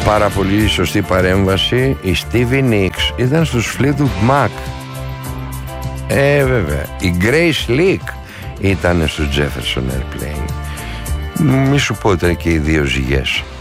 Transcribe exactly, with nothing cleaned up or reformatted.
Πάρα πολύ σωστή παρέμβαση. Η Stevie Nicks ήταν στους Fleetwood Mac. Ε, βέβαια. Η Grace Leak ήταν στους Jefferson Airplane. Μη σου πω ότι ήταν και οι δύο ζυγές.